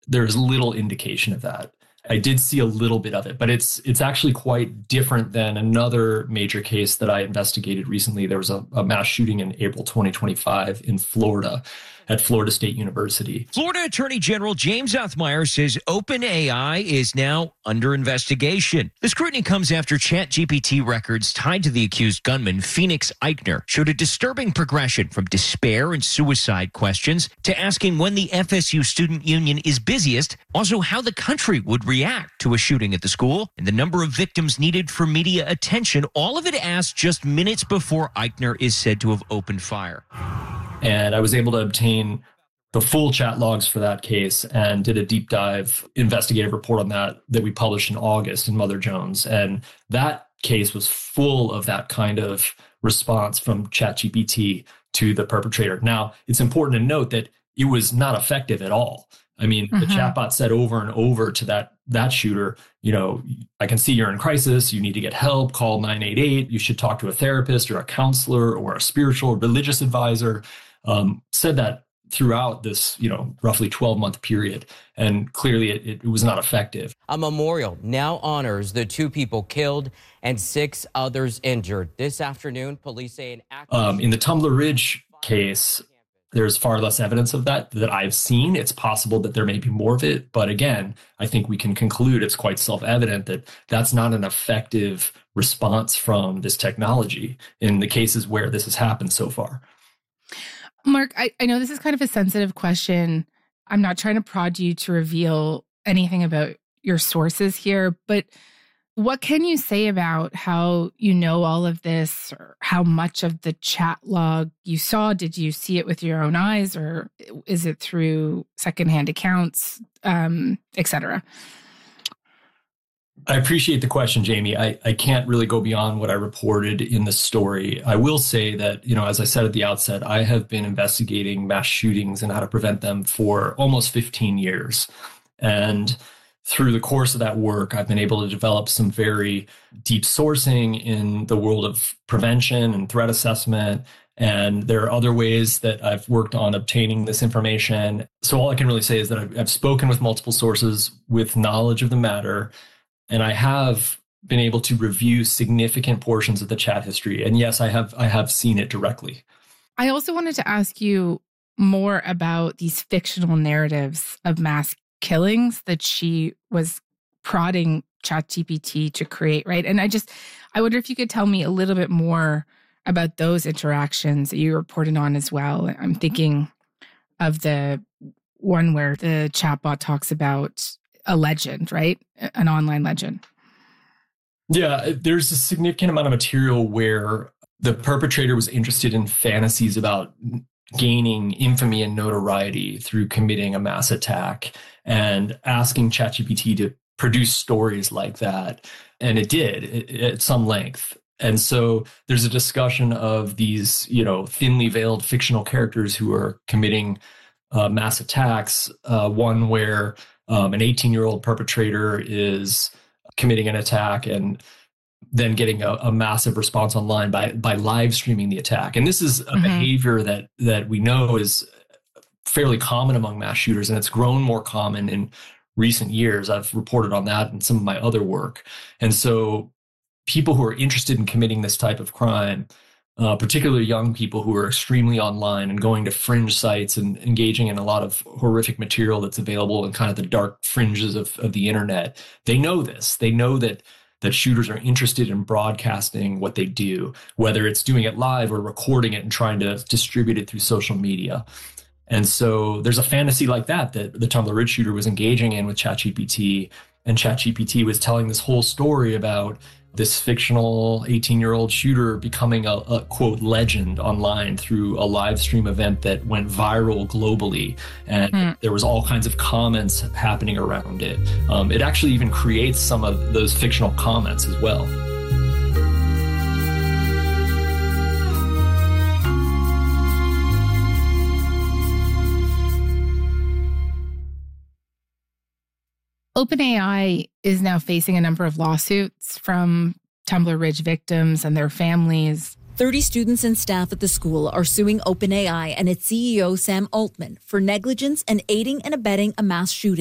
there's little indication of that. I did see a little bit of it, but it's actually quite different than another major case that I investigated recently. There was a mass shooting in April 2025 in Florida at Florida State University. Florida Attorney General James Othmeier says OpenAI is now under investigation. The scrutiny comes after ChatGPT records tied to the accused gunman, Phoenix Eichner, showed a disturbing progression from despair and suicide questions to asking when the FSU Student Union is busiest, also how the country would react to a shooting at the school, and the number of victims needed for media attention, all of it asked just minutes before Eichner is said to have opened fire. And I was able to obtain the full chat logs for that case and did a deep dive investigative report on that we published in August in Mother Jones. And that case was full of that kind of response from ChatGPT to the perpetrator. Now, it's important to note that it was not effective at all. I mean, the chatbot said over and over to that shooter, I can see you're in crisis. You need to get help. Call 988. You should talk to a therapist or a counselor or a spiritual or religious advisor. Said that throughout this, roughly 12-month period. And clearly it was not effective. A memorial now honors the 2 people killed and 6 others injured. This afternoon, police say in the Tumbler Ridge case, there's far less evidence of that I've seen. It's possible that there may be more of it. But again, I think we can conclude it's quite self-evident that that's not an effective response from this technology in the cases where this has happened so far. Mark, I know this is kind of a sensitive question. I'm not trying to prod you to reveal anything about your sources here, but what can you say about how you know all of this, or how much of the chat log you saw? Did you see it with your own eyes, or is it through secondhand accounts, et cetera? I appreciate the question, Jamie. I can't really go beyond what I reported in the story. I will say that, as I said at the outset, I have been investigating mass shootings and how to prevent them for almost 15 years. And through the course of that work, I've been able to develop some very deep sourcing in the world of prevention and threat assessment. And there are other ways that I've worked on obtaining this information. So all I can really say is that I've spoken with multiple sources with knowledge of the matter. And I have been able to review significant portions of the chat history. And yes, I have seen it directly. I also wanted to ask you more about these fictional narratives of mass killings that she was prodding ChatGPT to create, right? And I wonder if you could tell me a little bit more about those interactions that you reported on as well. I'm thinking of the one where the chatbot talks about a legend, right? An online legend. Yeah, there's a significant amount of material where the perpetrator was interested in fantasies about gaining infamy and notoriety through committing a mass attack and asking ChatGPT to produce stories like that. And it did at some length. And so there's a discussion of these, thinly veiled fictional characters who are committing mass attacks. One where an 18-year-old perpetrator is committing an attack and then getting a massive response online by live streaming the attack. And this is a behavior that we know is fairly common among mass shooters, and it's grown more common in recent years. I've reported on that in some of my other work. And so people who are interested in committing this type of crime, particularly young people who are extremely online and going to fringe sites and engaging in a lot of horrific material that's available in kind of the dark fringes of the internet, they know this. They know that shooters are interested in broadcasting what they do, whether it's doing it live or recording it and trying to distribute it through social media. And so there's a fantasy like that the Tumbler Ridge shooter was engaging in with ChatGPT, and ChatGPT was telling this whole story about this fictional 18-year-old shooter becoming a quote legend online through a live stream event that went viral globally. And there was all kinds of comments happening around it. It actually even creates some of those fictional comments as well. OpenAI is now facing a number of lawsuits from Tumbler Ridge victims and their families. 30 students and staff at the school are suing OpenAI and its CEO, Sam Altman, for negligence and aiding and abetting a mass shooting.